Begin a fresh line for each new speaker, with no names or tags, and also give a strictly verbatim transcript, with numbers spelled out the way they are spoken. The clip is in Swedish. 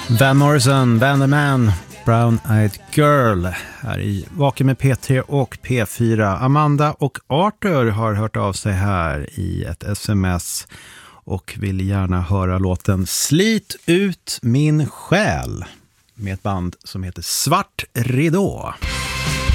Van Morrison, Van the Man, Brown Eyed Girl här i Vaken med P tre och P fyra. Amanda och Arthur har hört av sig här i ett sms och vill gärna höra låten Slit ut min själ med ett band som heter Svart Ridå.